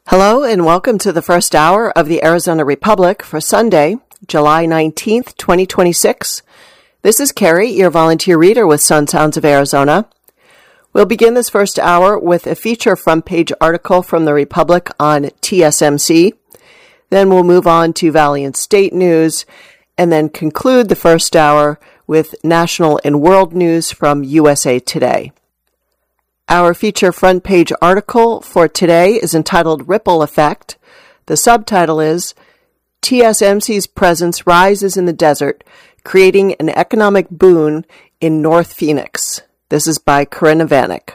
Hello and welcome to the first hour of the Arizona Republic for Sunday, July 19th, 2026. This is Carrie, your volunteer reader with Sun Sounds of Arizona. We'll begin this first hour with a feature front page article from the Republic on TSMC. Then we'll move on to Valley and State news and then conclude the first hour with national and world news from USA Today. Our feature front page article for today is entitled Ripple Effect. The subtitle is TSMC's presence rises in the desert, creating an economic boon in North Phoenix. This is by Corinna Vanek.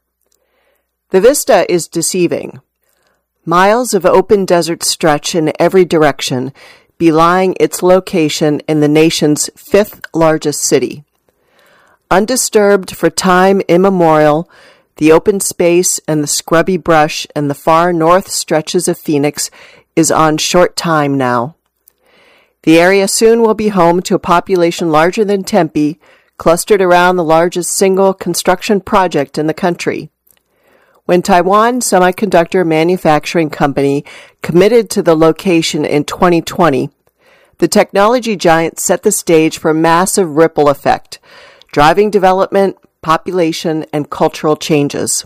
The vista is deceiving. Miles of open desert stretch in every direction, belying its location in the nation's fifth largest city. Undisturbed for time immemorial, the open space and the scrubby brush and the far north stretches of Phoenix is on short time now. The area soon will be home to a population larger than Tempe, clustered around the largest single construction project in the country. When Taiwan Semiconductor Manufacturing Company committed to the location in 2020, the technology giant set the stage for a massive ripple effect, driving development, population, and cultural changes.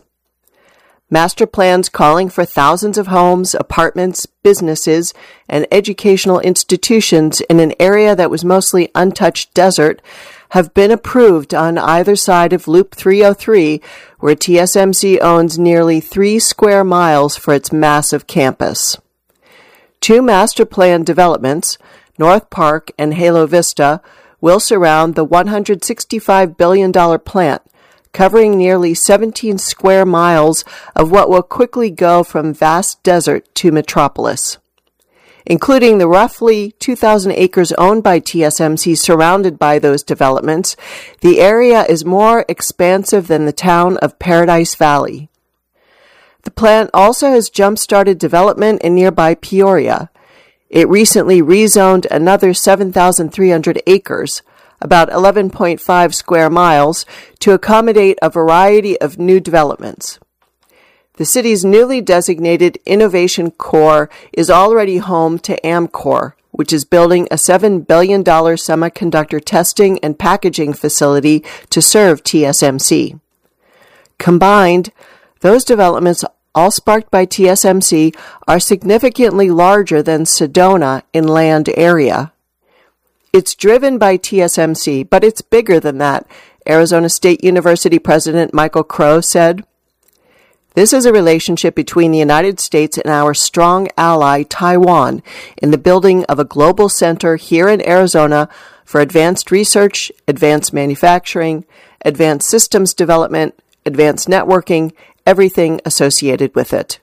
Master plans calling for thousands of homes, apartments, businesses, and educational institutions in an area that was mostly untouched desert have been approved on either side of Loop 303, where TSMC owns nearly 3 square miles for its massive campus. Two master plan developments, North Park and Halo Vista, will surround the $165 billion plant, covering nearly 17 square miles of what will quickly go from vast desert to metropolis. Including the roughly 2,000 acres owned by TSMC surrounded by those developments, the area is more expansive than the town of Paradise Valley. The plant also has jump-started development in nearby Peoria. It recently rezoned another 7,300 acres, about 11.5 square miles, to accommodate a variety of new developments. The city's newly designated Innovation Core is already home to Amkor, which is building a $7 billion semiconductor testing and packaging facility to serve TSMC. Combined, those developments, all sparked by TSMC, are significantly larger than Sedona in land area. It's driven by TSMC, but it's bigger than that, Arizona State University President Michael Crow said. This is a relationship between the United States and our strong ally, Taiwan, in the building of a global center here in Arizona for advanced research, advanced manufacturing, advanced systems development, advanced networking, everything associated with it.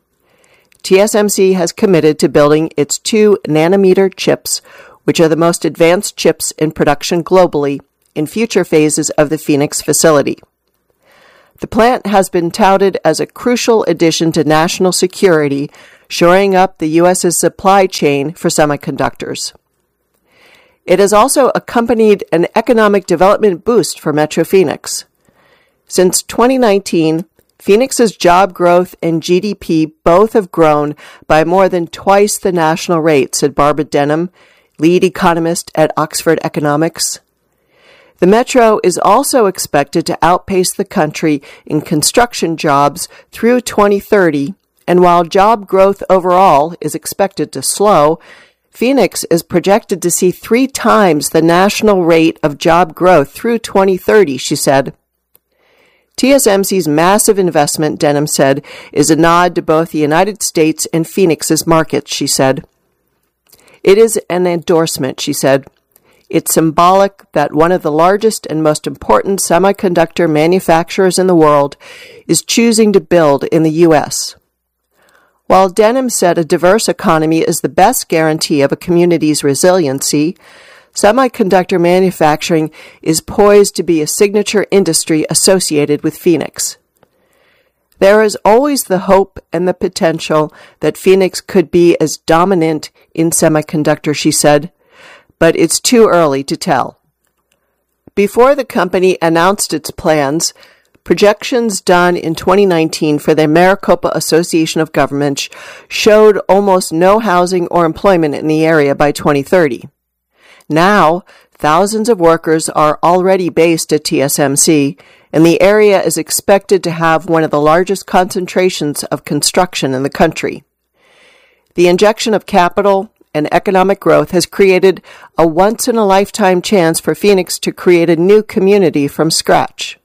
TSMC has committed to building its 2-nanometer chips, which are the most advanced chips in production globally, in future phases of the Phoenix facility. The plant has been touted as a crucial addition to national security, shoring up the U.S.'s supply chain for semiconductors. It has also accompanied an economic development boost for Metro Phoenix. Since 2019, Phoenix's job growth and GDP both have grown by more than twice the national rate, said Barbara Denham, lead economist at Oxford Economics. The metro is also expected to outpace the country in construction jobs through 2030, and while job growth overall is expected to slow, Phoenix is projected to see 3 times the national rate of job growth through 2030, she said. TSMC's massive investment, Denham said, is a nod to both the United States and Phoenix's markets, she said. It is an endorsement, she said. It's symbolic that one of the largest and most important semiconductor manufacturers in the world is choosing to build in the U.S. While Denham said a diverse economy is the best guarantee of a community's resiliency, semiconductor manufacturing is poised to be a signature industry associated with Phoenix. There is always the hope and the potential that Phoenix could be as dominant in semiconductor, she said, but it's too early to tell. Before the company announced its plans, Projections done in 2019 for the Maricopa Association of Governments showed almost no housing or employment in the area by 2030. Now, thousands of workers are already based at TSMC, and the area is expected to have one of the largest concentrations of construction in the country. The injection of capital and economic growth has created a once-in-a-lifetime chance for Phoenix to create a new community from scratch.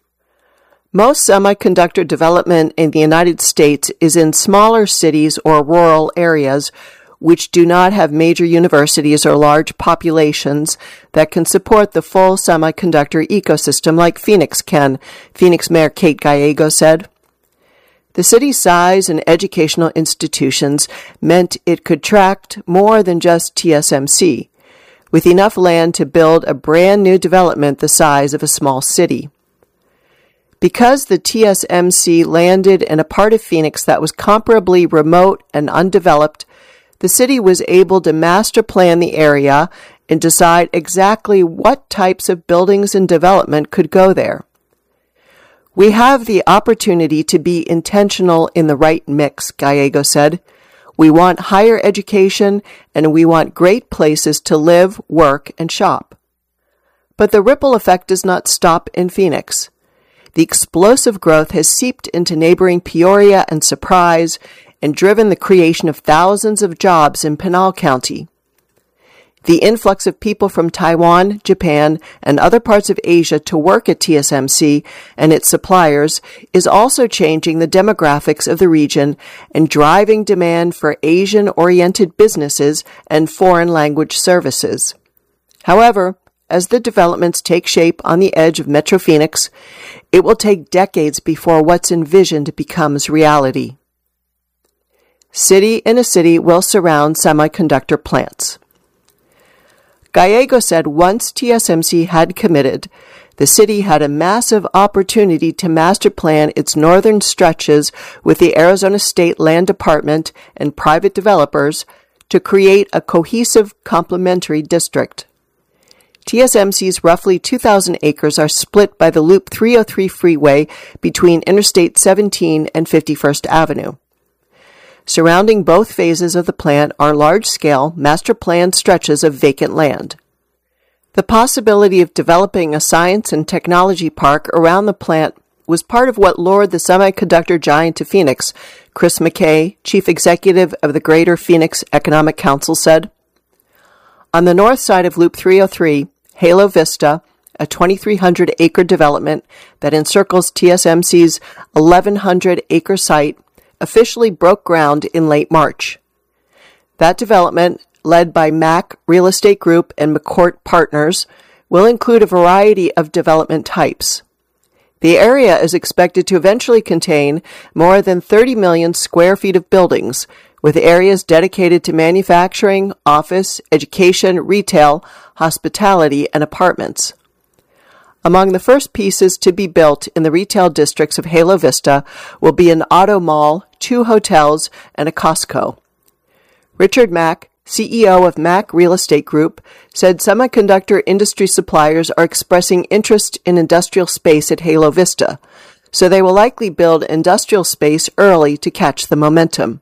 Most semiconductor development in the United States is in smaller cities or rural areas which do not have major universities or large populations that can support the full semiconductor ecosystem like Phoenix can, Phoenix Mayor Kate Gallego said. The city's size and educational institutions meant it could attract more than just TSMC, with enough land to build a brand new development the size of a small city. Because the TSMC landed in a part of Phoenix that was comparably remote and undeveloped, the city was able to master plan the area and decide exactly what types of buildings and development could go there. We have the opportunity to be intentional in the right mix, Gallego said. We want higher education and we want great places to live, work, and shop. But the ripple effect does not stop in Phoenix. The explosive growth has seeped into neighboring Peoria and Surprise and driven the creation of thousands of jobs in Pinal County. The influx of people from Taiwan, Japan, and other parts of Asia to work at TSMC and its suppliers is also changing the demographics of the region and driving demand for Asian-oriented businesses and foreign language services. However, as the developments take shape on the edge of Metro Phoenix, it will take decades before what's envisioned becomes reality. City in a city will surround semiconductor plants. Gallego said once TSMC had committed, the city had a massive opportunity to master plan its northern stretches with the Arizona State Land Department and private developers to create a cohesive complementary district. TSMC's roughly 2,000 acres are split by the Loop 303 freeway between Interstate 17 and 51st Avenue. Surrounding both phases of the plant are large-scale, master-planned stretches of vacant land. The possibility of developing a science and technology park around the plant was part of what lured the semiconductor giant to Phoenix, Chris McKay, chief executive of the Greater Phoenix Economic Council, said. On the north side of Loop 303, Halo Vista, a 2,300-acre development that encircles TSMC's 1,100-acre site, officially broke ground in late March. That development, led by Mack Real Estate Group and McCourt Partners, will include a variety of development types. The area is expected to eventually contain more than 30 million square feet of buildings, with areas dedicated to manufacturing, office, education, retail, hospitality, and apartments. Among the first pieces to be built in the retail districts of Halo Vista will be an auto mall, 2 hotels, and a Costco. Richard Mack, CEO of Mack Real Estate Group, said semiconductor industry suppliers are expressing interest in industrial space at Halo Vista, so they will likely build industrial space early to catch the momentum.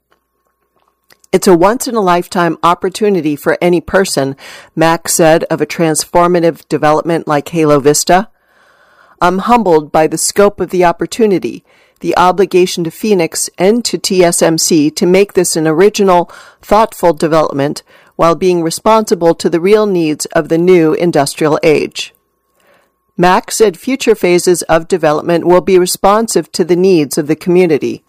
It's a once-in-a-lifetime opportunity for any person, Mack said of a transformative development like Halo Vista. I'm humbled by the scope of the opportunity, the obligation to Phoenix and to TSMC to make this an original, thoughtful development while being responsible to the real needs of the new industrial age. Mack said future phases of development will be responsive to the needs of the community.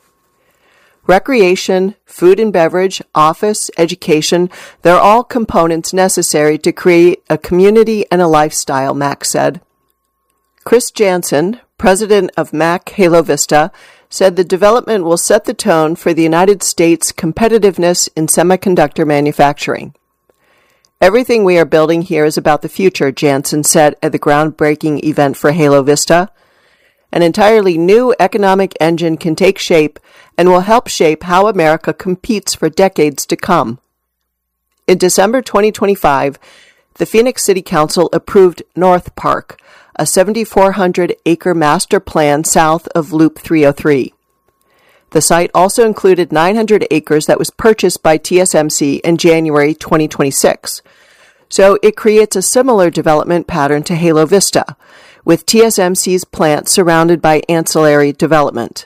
Recreation, food and beverage, office, education, they're all components necessary to create a community and a lifestyle, Mack said. Chris Jansen, president of Mack Halo Vista, said the development will set the tone for the United States' competitiveness in semiconductor manufacturing. Everything we are building here is about the future, Jansen said at the groundbreaking event for Halo Vista. An entirely new economic engine can take shape and will help shape how America competes for decades to come. In December 2025, the Phoenix City Council approved North Park, a 7,400-acre master plan south of Loop 303. The site also included 900 acres that was purchased by TSMC in January 2026. So it creates a similar development pattern to Halo Vista, with TSMC's plant surrounded by ancillary development.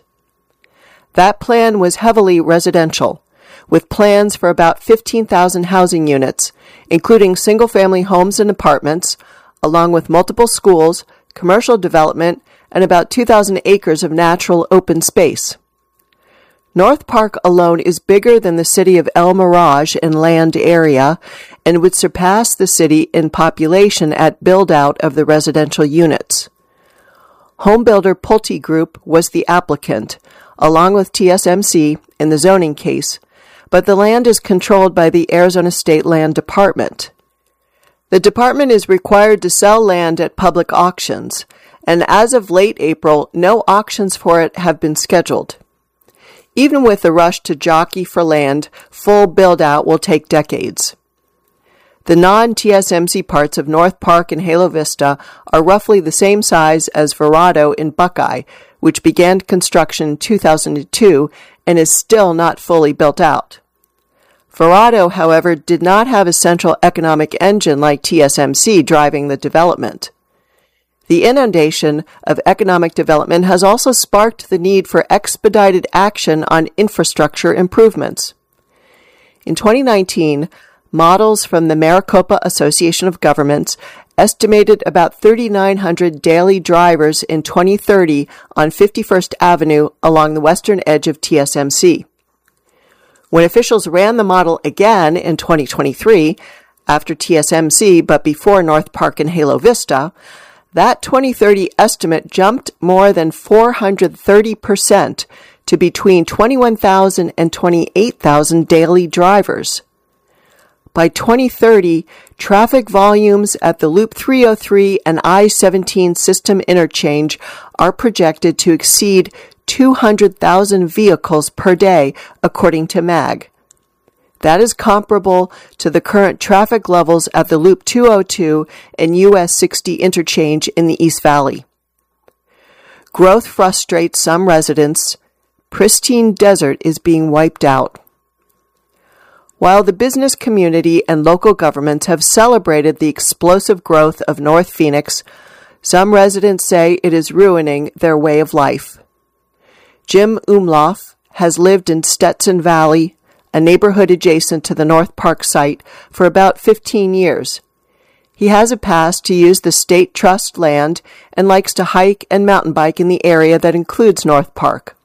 That plan was heavily residential, with plans for about 15,000 housing units, including single-family homes and apartments, along with multiple schools, commercial development, and about 2,000 acres of natural open space. North Park alone is bigger than the city of El Mirage in land area and would surpass the city in population at build-out of the residential units. Homebuilder Pulte Group was the applicant, along with TSMC in the zoning case, but the land is controlled by the Arizona State Land Department. The department is required to sell land at public auctions, and as of late April, no auctions for it have been scheduled. Even with the rush to jockey for land, full build-out will take decades. The non-TSMC parts of North Park and Halo Vista are roughly the same size as Verrado in Buckeye, which began construction in 2002 and is still not fully built out. Verrado, however, did not have a central economic engine like TSMC driving the development. The inundation of economic development has also sparked the need for expedited action on infrastructure improvements. In 2019, models from the Maricopa Association of Governments estimated about 3,900 daily drivers in 2030 on 51st Avenue along the western edge of TSMC. When officials ran the model again in 2023, after TSMC but before North Park and Halo Vista, that 2030 estimate jumped more than 430% to between 21,000 and 28,000 daily drivers. By 2030, traffic volumes at the Loop 303 and I-17 system interchange are projected to exceed 200,000 vehicles per day, according to MAG. That is comparable to the current traffic levels at the Loop 202 and US 60 interchange in the East Valley. Growth frustrates some residents. Pristine desert is being wiped out. While the business community and local governments have celebrated the explosive growth of North Phoenix, some residents say it is ruining their way of life. Jim Umlauf has lived in Stetson Valley, a neighborhood adjacent to the North Park site, for about 15 years. He has a pass to use the state trust land and likes to hike and mountain bike in the area that includes North Park.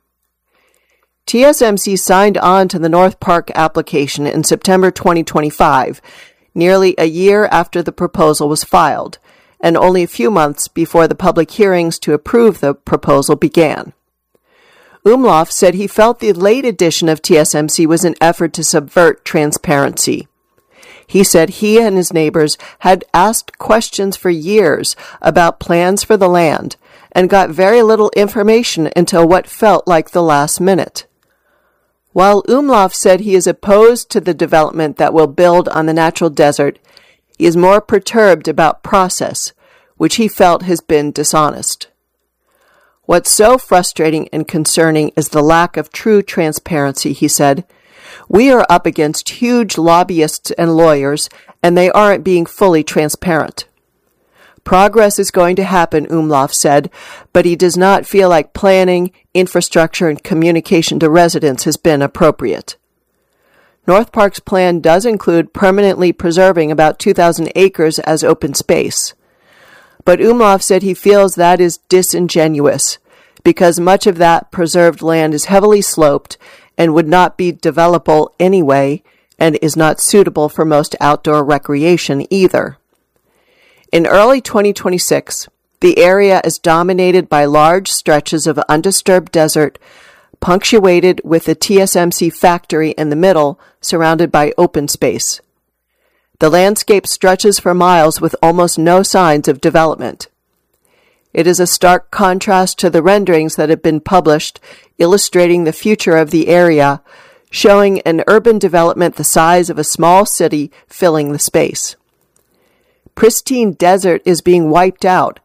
TSMC signed on to the North Park application in September 2025, nearly a year after the proposal was filed, and only a few months before the public hearings to approve the proposal began. Umlauf said he felt the late addition of TSMC was an effort to subvert transparency. He said he and his neighbors had asked questions for years about plans for the land and got very little information until what felt like the last minute. While Umlauf said he is opposed to the development that will build on the natural desert, he is more perturbed about process, which he felt has been dishonest. What's so frustrating and concerning is the lack of true transparency, he said. We are up against huge lobbyists and lawyers, and they aren't being fully transparent. Progress is going to happen, Umlauf said, but he does not feel like planning, infrastructure, and communication to residents has been appropriate. North Park's plan does include permanently preserving about 2,000 acres as open space. But Umlauf said he feels that is disingenuous, because much of that preserved land is heavily sloped and would not be developable anyway, and is not suitable for most outdoor recreation either. In early 2026, the area is dominated by large stretches of undisturbed desert, punctuated with a TSMC factory in the middle, surrounded by open space. The landscape stretches for miles with almost no signs of development. It is a stark contrast to the renderings that have been published illustrating the future of the area, showing an urban development the size of a small city filling the space. Pristine desert is being wiped out,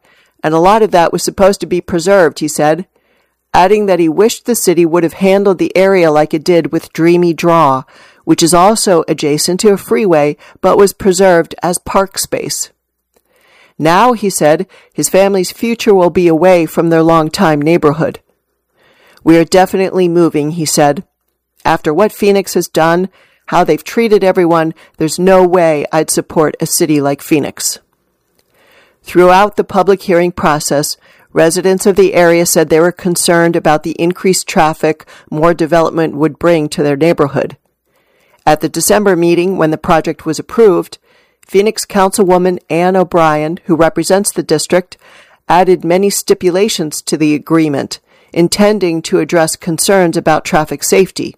and a lot of that was supposed to be preserved, he said, adding that he wished the city would have handled the area like it did with Dreamy Draw, which is also adjacent to a freeway but was preserved as park space. Now, he said, his family's future will be away from their longtime neighborhood. We are definitely moving, he said. After what Phoenix has done, how they've treated everyone, there's no way I'd support a city like Phoenix. Throughout the public hearing process, residents of the area said they were concerned about the increased traffic more development would bring to their neighborhood. At the December meeting, when the project was approved, Phoenix Councilwoman Ann O'Brien, who represents the district, added many stipulations to the agreement, intending to address concerns about traffic safety.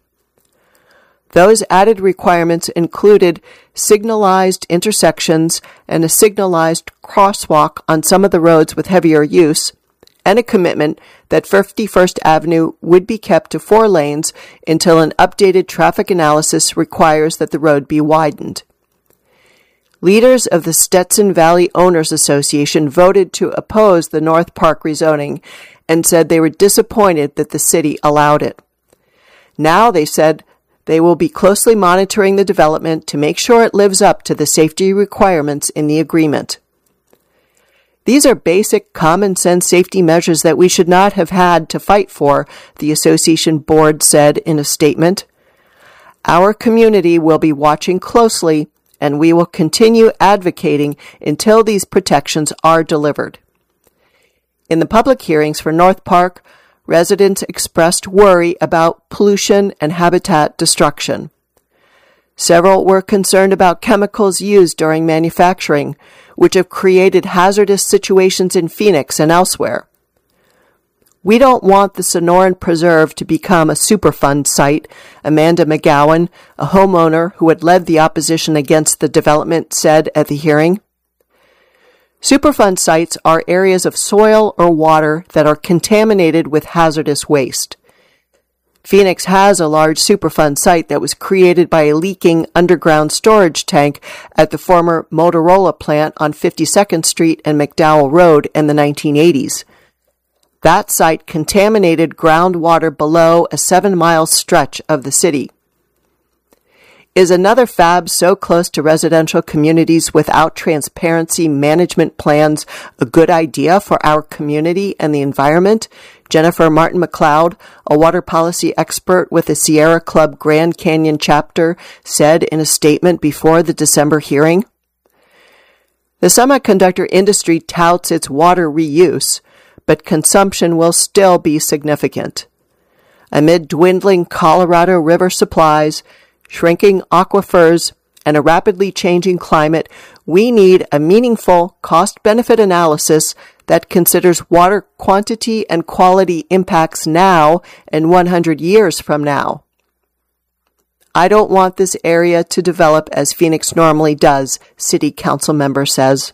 Those added requirements included signalized intersections and a signalized crosswalk on some of the roads with heavier use, and a commitment that 51st Avenue would be kept to 4 lanes until an updated traffic analysis requires that the road be widened. Leaders of the Stetson Valley Owners Association voted to oppose the North Park rezoning and said they were disappointed that the city allowed it. Now, they said, they will be closely monitoring the development to make sure it lives up to the safety requirements in the agreement. These are basic common-sense safety measures that we should not have had to fight for, the association board said in a statement. Our community will be watching closely, and we will continue advocating until these protections are delivered. In the public hearings for North Park, residents expressed worry about pollution and habitat destruction. Several were concerned about chemicals used during manufacturing, which have created hazardous situations in Phoenix and elsewhere. We don't want the Sonoran Preserve to become a Superfund site, Amanda McGowan, a homeowner who had led the opposition against the development, said at the hearing. Superfund sites are areas of soil or water that are contaminated with hazardous waste. Phoenix has a large Superfund site that was created by a leaking underground storage tank at the former Motorola plant on 52nd Street and McDowell Road in the 1980s. That site contaminated groundwater below a 7-mile stretch of the city. Is another fab so close to residential communities without transparency management plans a good idea for our community and the environment? Jennifer Martin McLeod, a water policy expert with the Sierra Club Grand Canyon chapter, said in a statement before the December hearing. The semiconductor industry touts its water reuse, but consumption will still be significant. Amid dwindling Colorado River supplies, shrinking aquifers, and a rapidly changing climate, we need a meaningful cost-benefit analysis that considers water quantity and quality impacts now and 100 years from now. I don't want this area to develop as Phoenix normally does, City Council member says.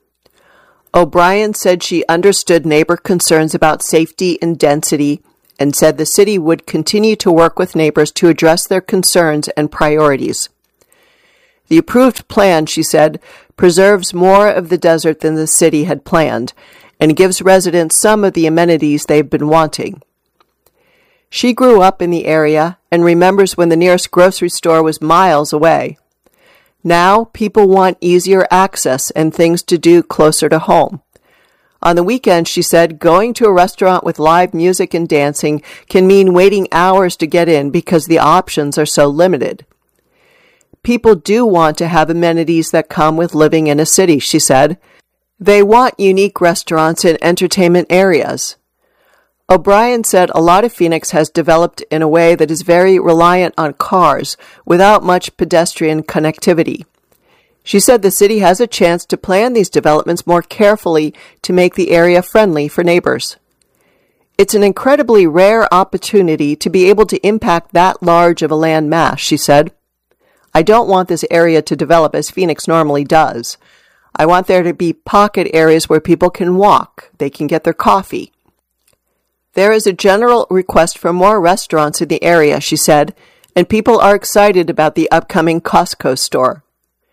O'Brien said she understood neighbor concerns about safety and density and said the city would continue to work with neighbors to address their concerns and priorities. The approved plan, she said, preserves more of the desert than the city had planned and gives residents some of the amenities they've been wanting. She grew up in the area and remembers when the nearest grocery store was miles away. Now, people want easier access and things to do closer to home. On the weekend, she said, going to a restaurant with live music and dancing can mean waiting hours to get in because the options are so limited. People do want to have amenities that come with living in a city, she said. They want unique restaurants and entertainment areas. O'Brien said a lot of Phoenix has developed in a way that is very reliant on cars without much pedestrian connectivity. She said the city has a chance to plan these developments more carefully to make the area friendly for neighbors. It's an incredibly rare opportunity to be able to impact that large of a land mass, she said. I don't want this area to develop as Phoenix normally does. I want there to be pocket areas where people can walk, they can get their coffee. There is a general request for more restaurants in the area, she said, and people are excited about the upcoming Costco store.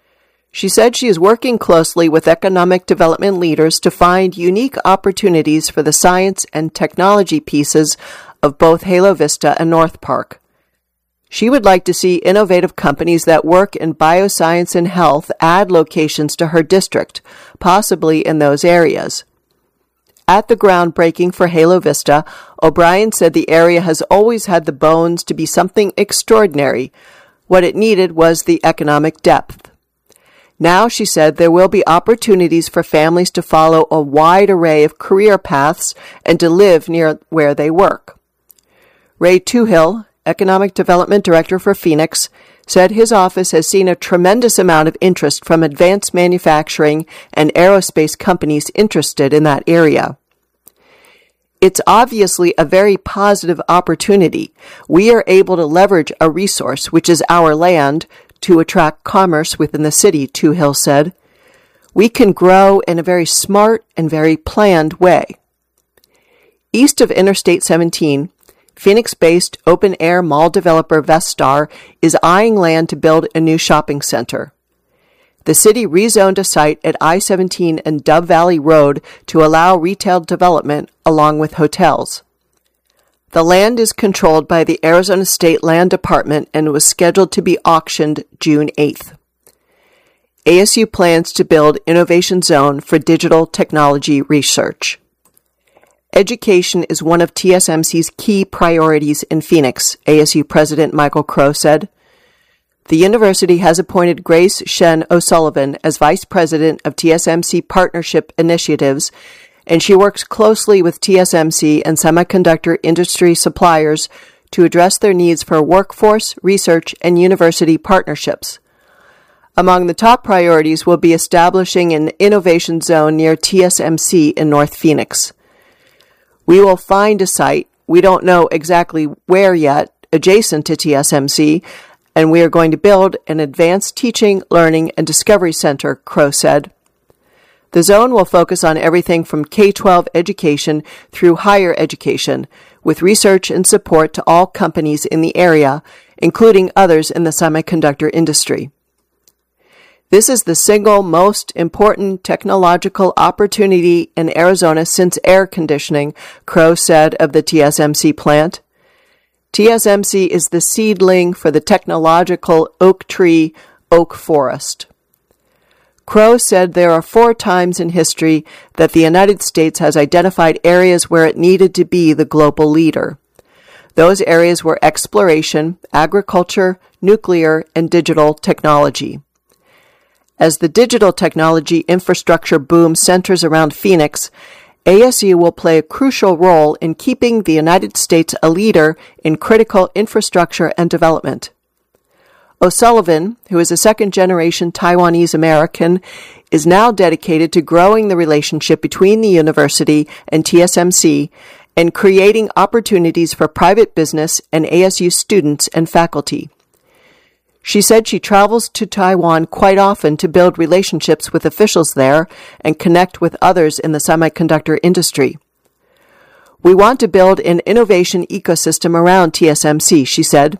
She said she is working closely with economic development leaders to find unique opportunities for the science and technology pieces of both Halo Vista and North Park. She would like to see innovative companies that work in bioscience and health add locations to her district, possibly in those areas. At the groundbreaking for Halo Vista, O'Brien said the area has always had the bones to be something extraordinary. What it needed was the economic depth. Now, she said, there will be opportunities for families to follow a wide array of career paths and to live near where they work. Ray Toohill, Economic Development Director for Phoenix, said his office has seen a tremendous amount of interest from advanced manufacturing and aerospace companies interested in that area. It's obviously a very positive opportunity. We are able to leverage a resource, which is our land, to attract commerce within the city, Toohill said. We can grow in a very smart and very planned way. East of Interstate 17, Phoenix-based open-air mall developer Vestar is eyeing land to build a new shopping center. The city rezoned a site at I-17 and Dove Valley Road to allow retail development along with hotels. The land is controlled by the Arizona State Land Department and was scheduled to be auctioned June 8th. ASU plans to build Innovation Zone for digital technology research. Education is one of TSMC's key priorities in Phoenix, ASU President Michael Crow said. The university has appointed Grace Shen O'Sullivan as Vice President of TSMC Partnership Initiatives, and she works closely with TSMC and semiconductor industry suppliers to address their needs for workforce, research, and university partnerships. Among the top priorities will be establishing an innovation zone near TSMC in North Phoenix. We will find a site, we don't know exactly where yet, adjacent to TSMC, and we are going to build an advanced teaching, learning, and discovery center, Crow said. The zone will focus on everything from K-12 education through higher education, with research and support to all companies in the area, including others in the semiconductor industry. This is the single most important technological opportunity in Arizona since air conditioning, Crow said of the TSMC plant. TSMC is the seedling for the technological oak tree, oak forest. Crow said there are 4 times in history that the United States has identified areas where it needed to be the global leader. Those areas were exploration, agriculture, nuclear, and digital technology. As the digital technology infrastructure boom centers around Phoenix, ASU will play a crucial role in keeping the United States a leader in critical infrastructure and development. O'Sullivan, who is a second-generation Taiwanese American, is now dedicated to growing the relationship between the university and TSMC and creating opportunities for private business and ASU students and faculty. She said she travels to Taiwan quite often to build relationships with officials there and connect with others in the semiconductor industry. We want to build an innovation ecosystem around TSMC, she said.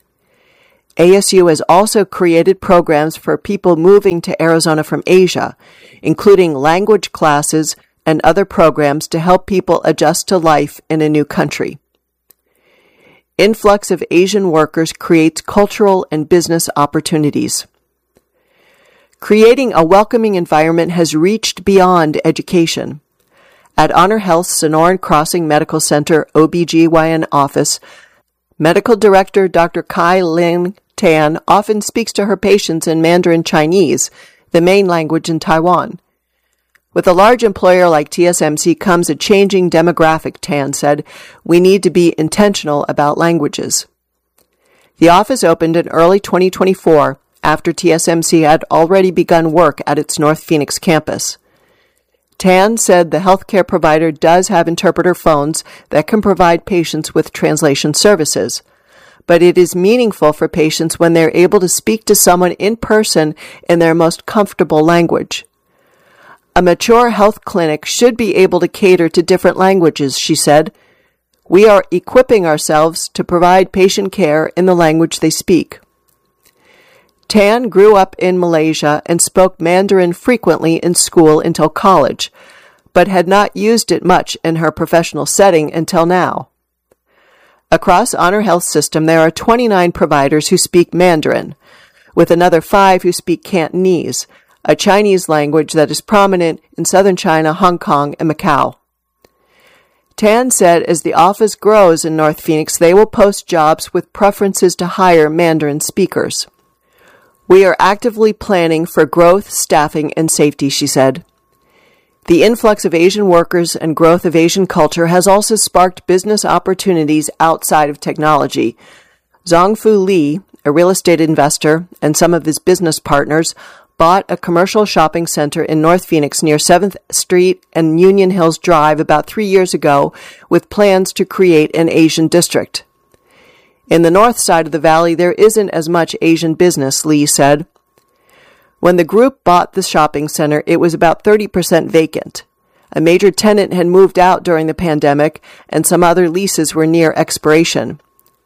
ASU has also created programs for people moving to Arizona from Asia, including language classes and other programs to help people adjust to life in a new country. Influx of Asian workers creates cultural and business opportunities. Creating a welcoming environment has reached beyond education. At Honor Health's Sonoran Crossing Medical Center OBGYN office, Medical Director Dr. Kai Ling Tan often speaks to her patients in Mandarin Chinese, the main language in Taiwan. With a large employer like TSMC comes a changing demographic, Tan said. We need to be intentional about languages. The office opened in early 2024 after TSMC had already begun work at its North Phoenix campus. Tan said the healthcare provider does have interpreter phones that can provide patients with translation services, but it is meaningful for patients when they're able to speak to someone in person in their most comfortable language. A mature health clinic should be able to cater to different languages, she said. We are equipping ourselves to provide patient care in the language they speak. Tan grew up in Malaysia and spoke Mandarin frequently in school until college, but had not used it much in her professional setting until now. Across Honor Health System, there are 29 providers who speak Mandarin, with another 5 who speak Cantonese, a Chinese language that is prominent in southern China, Hong Kong, and Macau. Tan said as the office grows in North Phoenix, they will post jobs with preferences to hire Mandarin speakers. We are actively planning for growth, staffing, and safety, she said. The influx of Asian workers and growth of Asian culture has also sparked business opportunities outside of technology. Zhongfu Li, a real estate investor, and some of his business partners bought a commercial shopping center in North Phoenix near 7th Street and Union Hills Drive about 3 years ago with plans to create an Asian district. In the north side of the valley, there isn't as much Asian business, Lee said. When the group bought the shopping center, it was about 30% vacant. A major tenant had moved out during the pandemic, and some other leases were near expiration.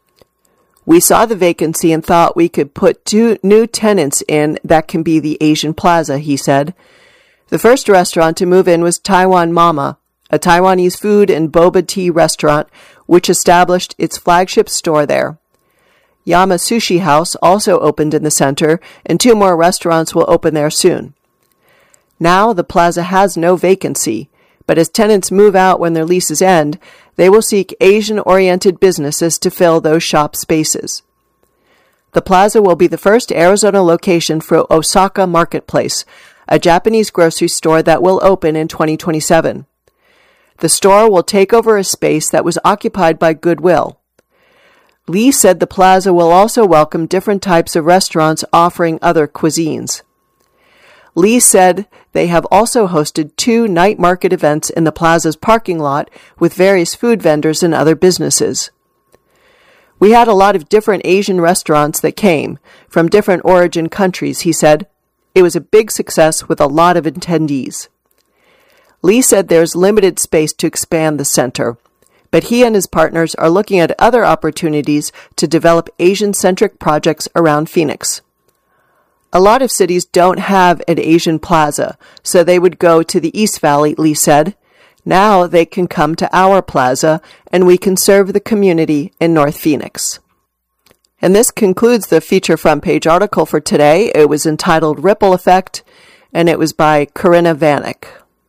We saw the vacancy and thought we could put 2 new tenants in that can be the Asian Plaza, he said. The first restaurant to move in was Taiwan Mama, a Taiwanese food and boba tea restaurant, which established its flagship store there. Yama Sushi House also opened in the center, and 2 more restaurants will open there soon. Now the plaza has no vacancy, but as tenants move out when their leases end, they will seek Asian-oriented businesses to fill those shop spaces. The plaza will be the first Arizona location for Osaka Marketplace, a Japanese grocery store that will open in 2027. The store will take over a space that was occupied by Goodwill. Lee said the plaza will also welcome different types of restaurants offering other cuisines. Lee said they have also hosted 2 night market events in the plaza's parking lot with various food vendors and other businesses. We had a lot of different Asian restaurants that came from different origin countries, he said. It was a big success with a lot of attendees. Lee said there's limited space to expand the center, but he and his partners are looking at other opportunities to develop Asian-centric projects around Phoenix. A lot of cities don't have an Asian plaza, so they would go to the East Valley, Lee said. Now they can come to our plaza, and we can serve the community in North Phoenix. And this concludes the feature front page article for today. It was entitled Ripple Effect, and it was by Corinna Vanek.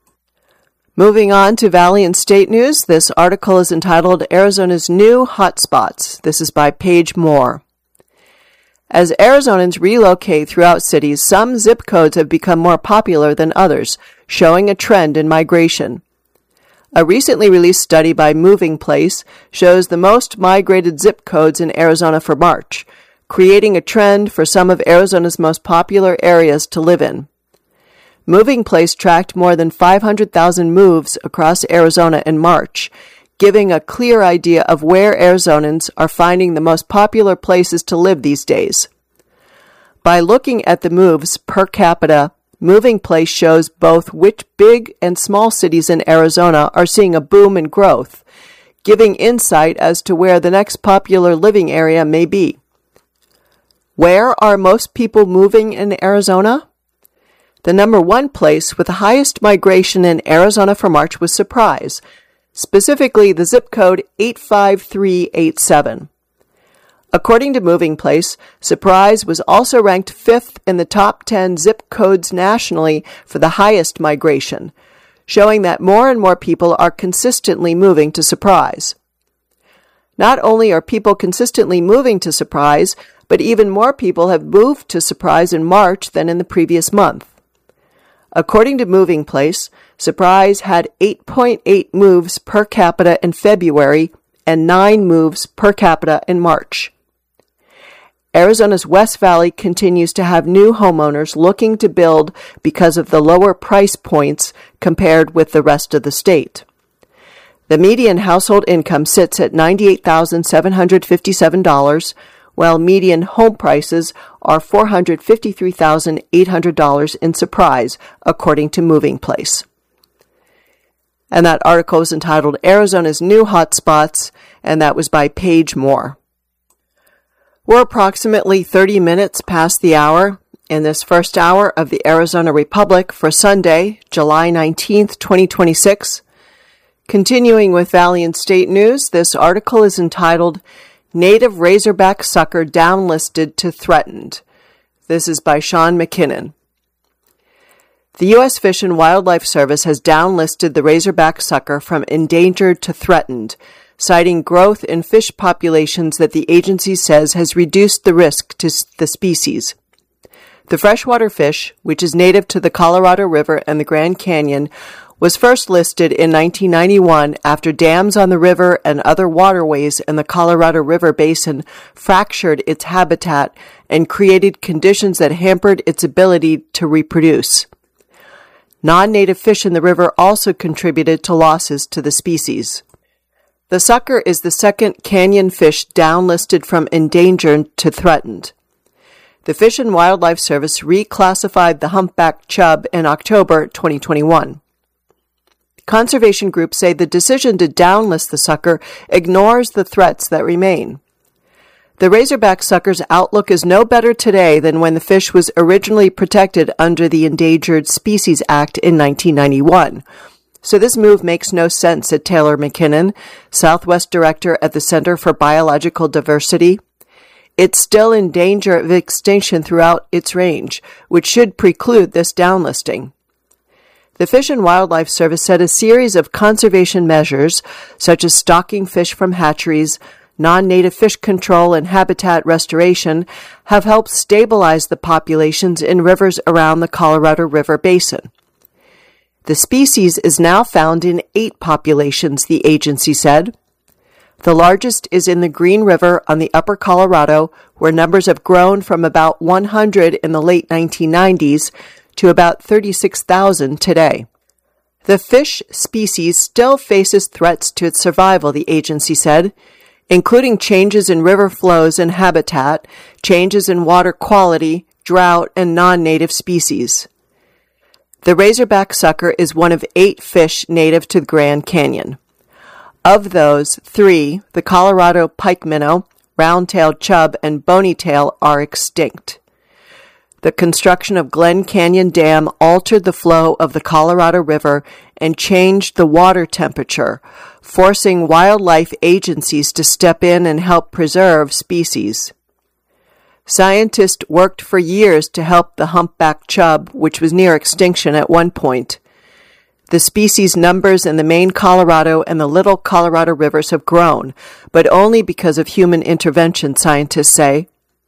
Moving on to Valley and State News, this article is entitled Arizona's New Hotspots. This is by Paige Moore. As Arizonans relocate throughout cities, some zip codes have become more popular than others, showing a trend in migration. A recently released study by Moving Place shows the most migrated zip codes in Arizona for March, creating a trend for some of Arizona's most popular areas to live in. Moving Place tracked more than 500,000 moves across Arizona in March, giving a clear idea of where Arizonans are finding the most popular places to live these days. By looking at the moves per capita, Moving Place shows both which big and small cities in Arizona are seeing a boom in growth, giving insight as to where the next popular living area may be. Where are most people moving in Arizona? The number 1 place with the highest migration in Arizona for March was Surprise, specifically the zip code 85387. According to Moving Place, Surprise was also ranked 5th in the top 10 zip codes nationally for the highest migration, showing that more and more people are consistently moving to Surprise. Not only are people consistently moving to Surprise, but even more people have moved to Surprise in March than in the previous month. According to Moving Place, Surprise had 8.8 moves per capita in February and 9 moves per capita in March. Arizona's West Valley continues to have new homeowners looking to build because of the lower price points compared with the rest of the state. The median household income sits at $98,757, while median home prices are $453,800 in Surprise, according to Moving Place. And that article is entitled Arizona's New Hotspots, and that was by Paige Moore. We're approximately 30 minutes past the hour in this first hour of the Arizona Republic for Sunday, July 19th, 2026. Continuing with Valiant State News, this article is entitled, Native Razorback Sucker Downlisted to Threatened. This is by Sean McKinnon. The U.S. Fish and Wildlife Service has downlisted the razorback sucker from endangered to threatened, citing growth in fish populations that the agency says has reduced the risk to the species. The freshwater fish, which is native to the Colorado River and the Grand Canyon, was first listed in 1991 after dams on the river and other waterways in the Colorado River basin fractured its habitat and created conditions that hampered its ability to reproduce. Non-native fish in the river also contributed to losses to the species. The sucker is the second canyon fish downlisted from endangered to threatened. The Fish and Wildlife Service reclassified the humpback chub in October 2021. Conservation groups say the decision to downlist the sucker ignores the threats that remain. The razorback sucker's outlook is no better today than when the fish was originally protected under the Endangered Species Act in 1991. So this move makes no sense, said Taylor McKinnon, Southwest Director at the Center for Biological Diversity. It's still in danger of extinction throughout its range, which should preclude this downlisting. The Fish and Wildlife Service said a series of conservation measures, such as stocking fish from hatcheries, non-native fish control, and habitat restoration, have helped stabilize the populations in rivers around the Colorado River basin. The species is now found in 8 populations, the agency said. The largest is in the Green River on the Upper Colorado, where numbers have grown from about 100 in the late 1990s to about 36,000 today. The fish species still faces threats to its survival, the agency said, including changes in river flows and habitat, changes in water quality, drought, and non-native species. The razorback sucker is one of 8 fish native to the Grand Canyon. Of those, 3, the Colorado pike minnow, round-tailed chub, and bony-tail, are extinct. The construction of Glen Canyon Dam altered the flow of the Colorado River and changed the water temperature, forcing wildlife agencies to step in and help preserve species. Scientists worked for years to help the humpback chub, which was near extinction at one point. The species numbers in the main Colorado and the Little Colorado rivers have grown, but only because of human intervention, scientists say.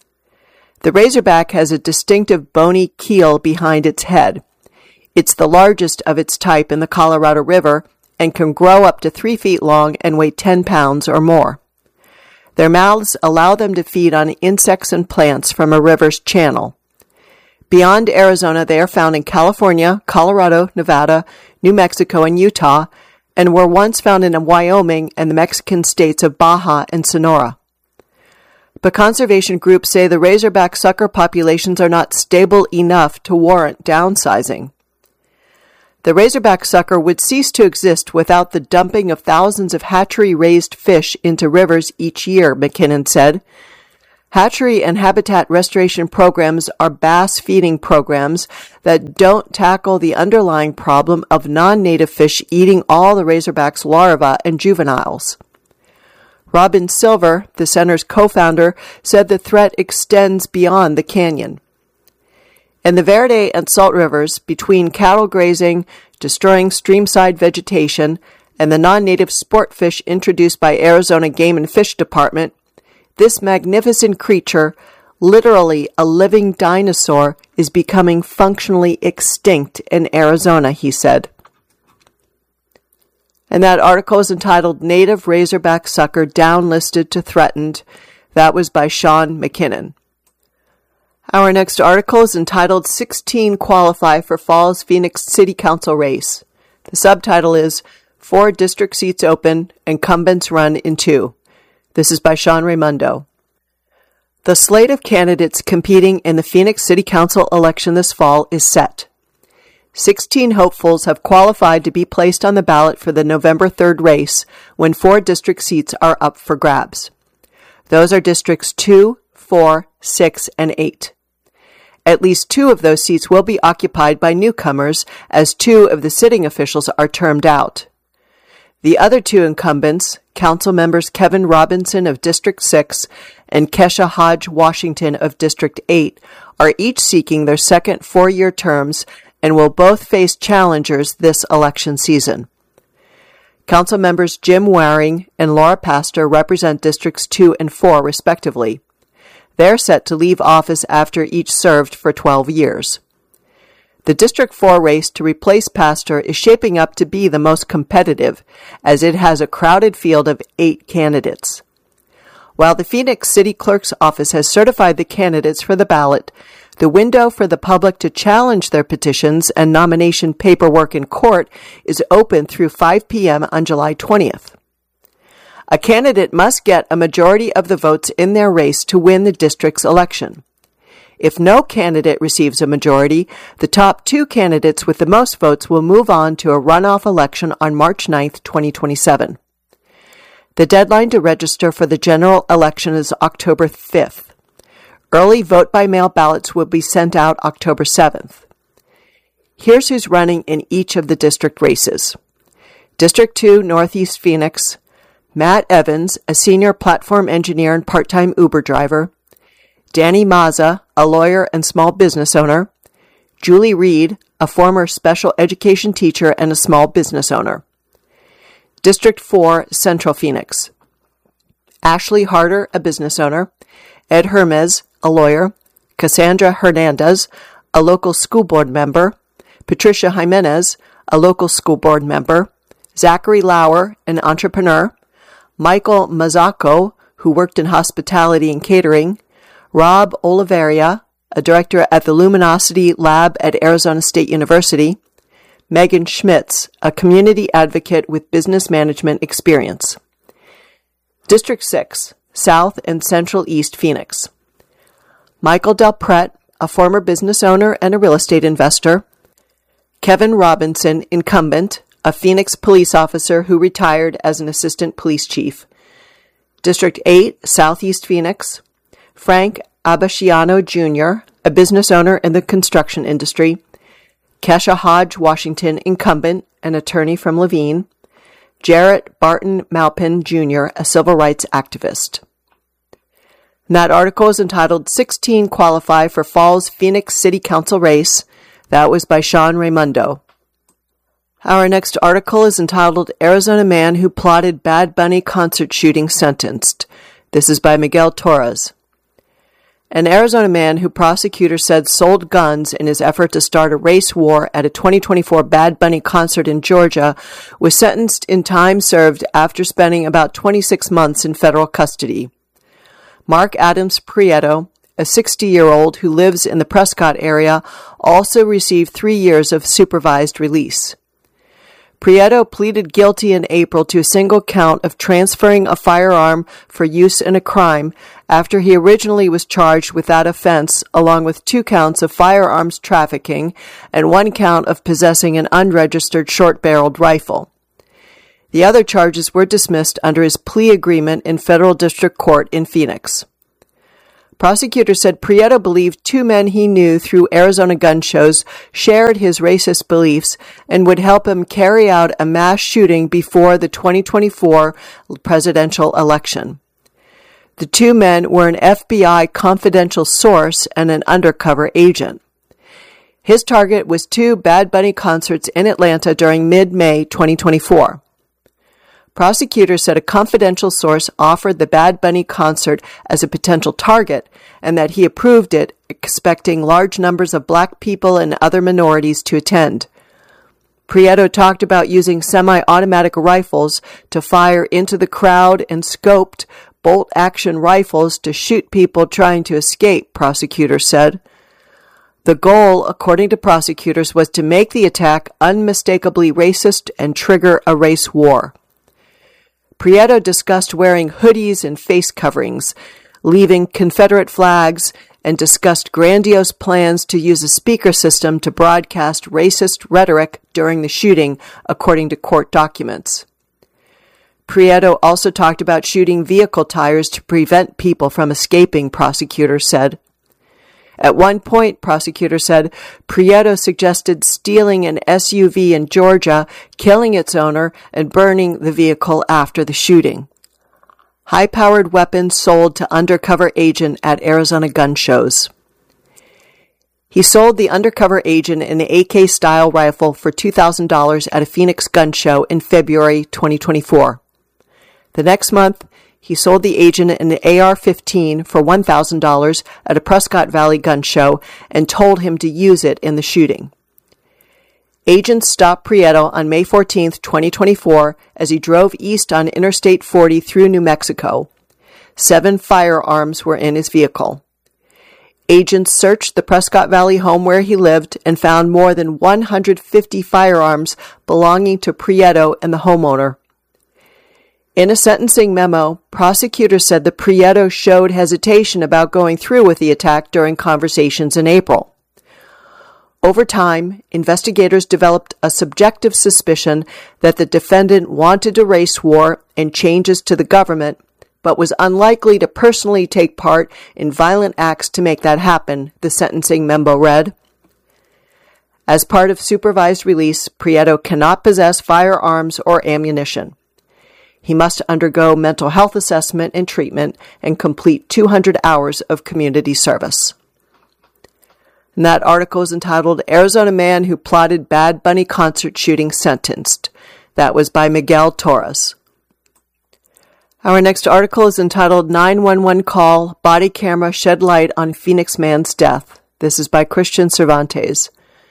The razorback has a distinctive bony keel behind its head. It's the largest of its type in the Colorado River and can grow up to 3 feet long and weigh 10 pounds or more. Their mouths allow them to feed on insects and plants from a river's channel. Beyond Arizona, they are found in California, Colorado, Nevada, New Mexico, and Utah, and were once found in Wyoming and the Mexican states of Baja and Sonora. But conservation groups say the razorback sucker populations are not stable enough to warrant downsizing. The razorback sucker would cease to exist without the dumping of thousands of hatchery-raised fish into rivers each year, McKinnon said. Hatchery and habitat restoration programs are bass feeding programs that don't tackle the underlying problem of non-native fish eating all the razorback's larvae and juveniles. Robin Silver, the center's co-founder, said the threat extends beyond the canyon. In the Verde and Salt Rivers, between cattle grazing, destroying streamside vegetation, and the non-native sport fish introduced by Arizona Game and Fish Department, this magnificent creature, literally a living dinosaur, is becoming functionally extinct in Arizona, he said. And that article is entitled Native Razorback Sucker Downlisted to Threatened. That was by Sean McKinnon. Our next article is entitled 16 Qualify for Fall's Phoenix City Council Race. The subtitle is 4 District Seats Open, Incumbents Run in 2. This is by Sean Raimundo. The slate of candidates competing in the Phoenix City Council election this fall is set. 16 hopefuls have qualified to be placed on the ballot for the November 3rd race when 4 district seats are up for grabs. Those are Districts 2, 4, 6, and 8. At least 2 of those seats will be occupied by newcomers, as 2 of the sitting officials are termed out. The other 2 incumbents, Council members Kevin Robinson of District 6 and Kesha Hodge Washington of District 8, are each seeking their second 4-year terms and will both face challengers this election season. Council members Jim Waring and Laura Pastor represent Districts 2 and 4, respectively. They're set to leave office after each served for 12 years. The District 4 race to replace Pastor is shaping up to be the most competitive, as it has a crowded field of 8 candidates. While the Phoenix City Clerk's office has certified the candidates for the ballot, the window for the public to challenge their petitions and nomination paperwork in court is open through 5 p.m. on July 20th. A candidate must get a majority of the votes in their race to win the district's election. If no candidate receives a majority, the top 2 candidates with the most votes will move on to a runoff election on March 9, 2027. The deadline to register for the general election is October 5th. Early vote-by-mail ballots will be sent out October 7th. Here's who's running in each of the district races. District 2, Northeast Phoenix, Matt Evans, a senior platform engineer and part-time Uber driver, Danny Mazza, a lawyer and small business owner, Julie Reed, a former special education teacher and a small business owner. District 4, Central Phoenix, Ashley Harder, a business owner, Ed Hermes, a lawyer, Cassandra Hernandez, a local school board member, Patricia Jimenez, a local school board member, Zachary Lauer, an entrepreneur, Michael Mazzacco, who worked in hospitality and catering, Rob Oliveria, a director at the Luminosity Lab at Arizona State University, Megan Schmitz, a community advocate with business management experience. District 6, South and Central East Phoenix, Michael Delpret, a former business owner and a real estate investor, Kevin Robinson, incumbent, a Phoenix police officer who retired as an assistant police chief. District 8, Southeast Phoenix, Frank Abasciano Jr., a business owner in the construction industry, Kesha Hodge Washington, incumbent, an attorney from Levine, Jarrett Barton Maupin Jr., a civil rights activist. And that article is entitled 16 Qualify for Fall's Phoenix City Council Race. That was by Sean Raimundo. Our next article is entitled Arizona Man Who Plotted Bad Bunny Concert Shooting Sentenced. This is by Miguel Torres. An Arizona man who prosecutors said sold guns in his effort to start a race war at a 2024 Bad Bunny concert in Georgia was sentenced in time served after spending about 26 months in federal custody. Mark Adams Prieto, a 60-year-old who lives in the Prescott area, also received 3 years of supervised release. Prieto pleaded guilty in April to a single count of transferring a firearm for use in a crime after he originally was charged with that offense, along with 2 counts of firearms trafficking and 1 count of possessing an unregistered short-barreled rifle. The other charges were dismissed under his plea agreement in federal district court in Phoenix. Prosecutors said Prieto believed 2 men he knew through Arizona gun shows shared his racist beliefs and would help him carry out a mass shooting before the 2024 presidential election. The 2 men were an FBI confidential source and an undercover agent. His target was 2 Bad Bunny concerts in Atlanta during mid-May 2024. Prosecutors said a confidential source offered the Bad Bunny concert as a potential target and that he approved it, expecting large numbers of black people and other minorities to attend. Prieto talked about using semi-automatic rifles to fire into the crowd and scoped bolt-action rifles to shoot people trying to escape, prosecutors said. The goal, according to prosecutors, was to make the attack unmistakably racist and trigger a race war. Prieto discussed wearing hoodies and face coverings, leaving Confederate flags, and discussed grandiose plans to use a speaker system to broadcast racist rhetoric during the shooting, according to court documents. Prieto also talked about shooting vehicle tires to prevent people from escaping, prosecutors said. At one point, prosecutors said, Prieto suggested stealing an SUV in Georgia, killing its owner, and burning the vehicle after the shooting. High-powered weapons sold to undercover agent at Arizona gun shows. He sold the undercover agent an AK-style rifle for $2,000 at a Phoenix gun show in February 2024. The next month, he sold the agent an AR-15 for $1,000 at a Prescott Valley gun show and told him to use it in the shooting. Agents stopped Prieto on May 14, 2024, as he drove east on Interstate 40 through New Mexico. 7 firearms were in his vehicle. Agents searched the Prescott Valley home where he lived and found more than 150 firearms belonging to Prieto and the homeowner. In a sentencing memo, prosecutors said that Prieto showed hesitation about going through with the attack during conversations in April. Over time, investigators developed a subjective suspicion that the defendant wanted a race war and changes to the government, but was unlikely to personally take part in violent acts to make that happen, the sentencing memo read. As part of supervised release, Prieto cannot possess firearms or ammunition. He must undergo mental health assessment and treatment and complete 200 hours of community service. And that article is entitled, Arizona Man Who Plotted Bad Bunny Concert Shooting Sentenced. That was by Miguel Torres. Our next article is entitled 911 Call, Body Camera Shed Light on Phoenix Man's Death. This is by Christian Cervantes.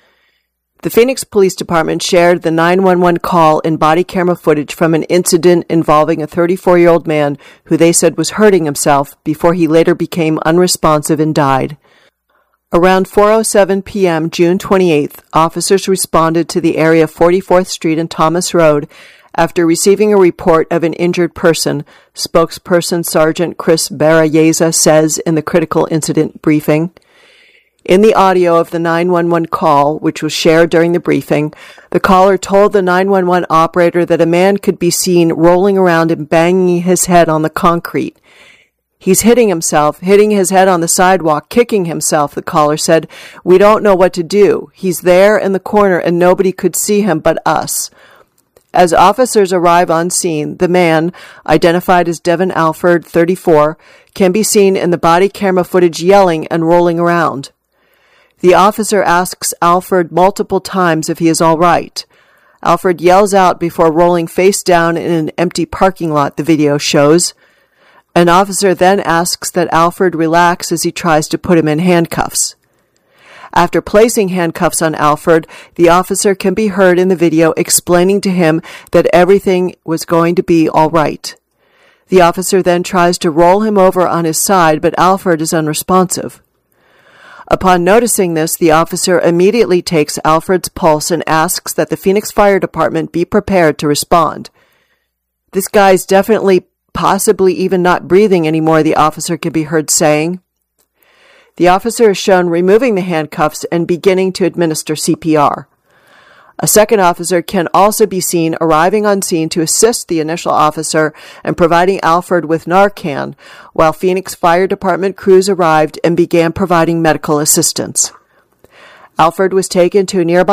The Phoenix Police Department shared the 911 call and body camera footage from an incident involving a 34-year-old man who they said was hurting himself before he later became unresponsive and died. Around 4:07 p.m. June 28th, officers responded to the area of 44th Street and Thomas Road after receiving a report of an injured person, spokesperson Sergeant Chris Barayeza says in the critical incident briefing. In the audio of the 911 call, which was shared during the briefing, the caller told the 911 operator that a man could be seen rolling around and banging his head on the concrete. He's hitting himself, hitting his head on the sidewalk, kicking himself, the caller said. We don't know what to do. He's there in the corner and nobody could see him but us. As officers arrive on scene, the man, identified as Devin Alford, 34, can be seen in the body camera footage yelling and rolling around. The officer asks Alford multiple times if he is all right. Alford yells out before rolling face down in an empty parking lot, the video shows. An officer then asks that Alford relax as he tries to put him in handcuffs. After placing handcuffs on Alford, the officer can be heard in the video explaining to him that everything was going to be all right. The officer then tries to roll him over on his side, but Alford is unresponsive. Upon noticing this, the officer immediately takes Alford's pulse and asks that the Phoenix Fire Department be prepared to respond. This guy's definitely, possibly even not breathing anymore, the officer can be heard saying. The officer is shown removing the handcuffs and beginning to administer CPR. A second officer can also be seen arriving on scene to assist the initial officer and providing Alford with Narcan, while Phoenix Fire Department crews arrived and began providing medical assistance. Alford was taken to a nearby